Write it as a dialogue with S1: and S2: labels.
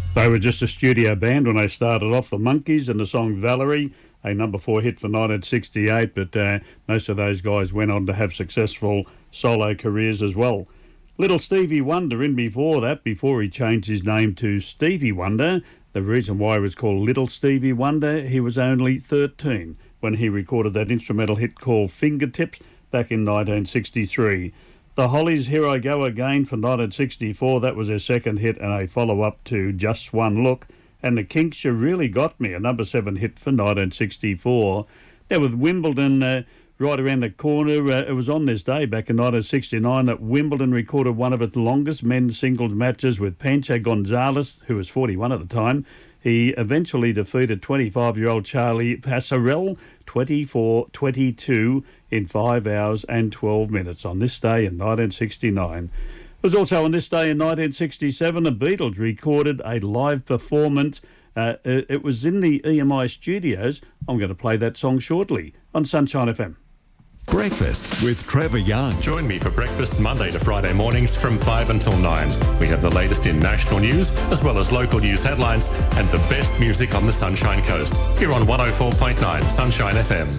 S1: They were just a studio band when they started off, the Monkees, and the song Valerie, a number 4 hit for 1968, but most of those guys went on to have successful solo careers as well. Little Stevie Wonder in before that, before he changed his name to Stevie Wonder. The reason why he was called Little Stevie Wonder, he was only 13 when he recorded that instrumental hit called Fingertips back in 1963. The Hollies, Here I Go Again for 1964, that was their second hit and a follow-up to Just One Look. And the Kinks, You Really Got Me, a number 7 hit for 1964. Now with Wimbledon right around the corner, it was on this day back in 1969 that Wimbledon recorded one of its longest men's singles matches with Pancho Gonzalez, who was 41 at the time. He eventually defeated 25-year-old Charlie Pasarell 24-22 in 5 hours and 12 minutes on this day in 1969. It was also on this day in 1967 the Beatles recorded a live performance. It was in the EMI studios. I'm going to play that song shortly on Sunshine FM.
S2: Breakfast with Trevor Young.
S3: Join me for breakfast Monday to Friday mornings from 5 until 9. We have the latest in national news as well as local news headlines and the best music on the Sunshine Coast. Here on 104.9 Sunshine FM.